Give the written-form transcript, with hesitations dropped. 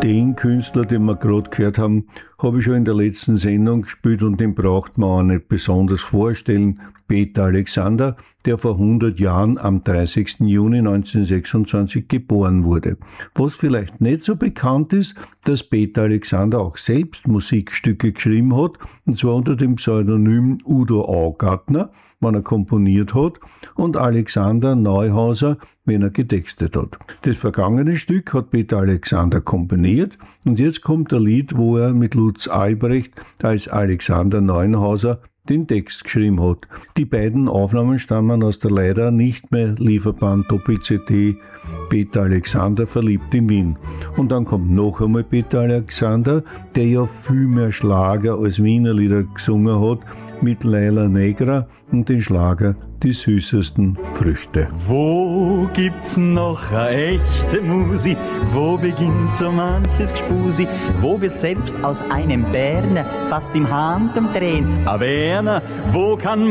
Den Künstler, den wir gerade gehört haben, habe ich schon in der letzten Sendung gespielt und den braucht man auch nicht besonders vorstellen. Peter Alexander, der vor 100 Jahren am 30. Juni 1926 geboren wurde. Was vielleicht nicht so bekannt ist, dass Peter Alexander auch selbst Musikstücke geschrieben hat, und zwar unter dem Pseudonym Udo Augartner, wenn er komponiert hat, und Alexander Neuhauser, wenn er getextet hat. Das vergangene Stück hat Peter Alexander komponiert und jetzt kommt ein Lied, wo er mit Lutz Albrecht als Alexander Neuhauser den Text geschrieben hat. Die beiden Aufnahmen stammen aus der leider nicht mehr lieferbaren Doppel-CD Peter Alexander verliebt in Wien. Und dann kommt noch einmal Peter Alexander, der ja viel mehr Schlager als Wiener Lieder gesungen hat, mit Laila Negra und den Schlager Die süßesten Früchte. Wo gibt's noch eine echte Musi? Wo beginnt so manches Gspusi? Wo wird selbst aus einem Berner fast im Handumdrehen? A Werner, wo kann